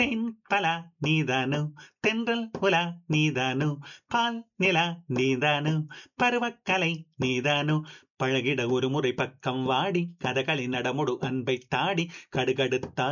தேன் பலா நீதானோ, தென்றல் உலா நீதானோ, பால் நிலா நீதானோ, பருவக்கலை நீதானோ, பழகிட ஒரு முறை பக்கம் வாடி கதகளி நடமுடு அன்பை தாடி கடுகடுத்தா